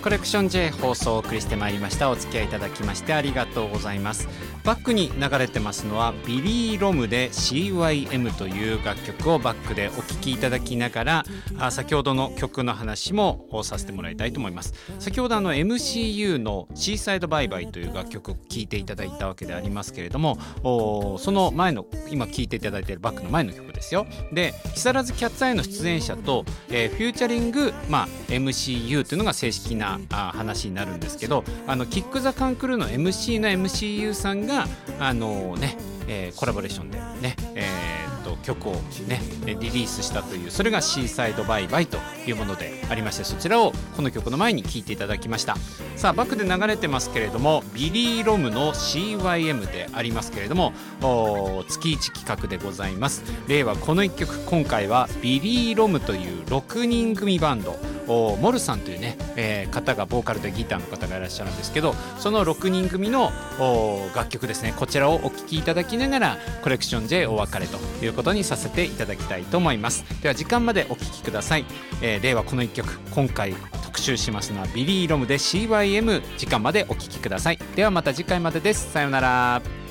コレクション J 放送をお送りしてまいりました。お付き合いいただきましてありがとうございます。バックに流れてますのはビリー・ロムで CYM という楽曲をバックでお聴きいただきながら、先ほどの曲の話もさせてもらいたいと思います。先ほどMCU のシーサイドバイバイという楽曲を聴いていただいたわけでありますけれども、その前の今聴いていただいているバックの前の曲ですよ。で、木更津キャッツアイの出演者と、フューチャリング、MCU というのが正式な話になるんですけど、キック・ザ・カン・クルーの MC の MCU さんがコラボレーションでね、曲をねリリースしたという、それがシーサイドバイバイというものでありまして、そちらをこの曲の前に聴いていただきました。さあ、バックで流れてますけれども、ビリー・ロムの CYM でありますけれども、月1企画でございます。例はこの1曲、今回はビリー・ロムという6人組バンド、モルさんというね、方がボーカルでギターの方がいらっしゃるんですけど、その6人組の楽曲ですね、こちらをお聴きいただきながらコレクション J お別れということにさせていただきたいと思います。では時間までお聴きください。例はこの1曲、今回特集しますのはビリー・ロムで CYM。 時間までお聴きください。ではまた次回までです。さようなら。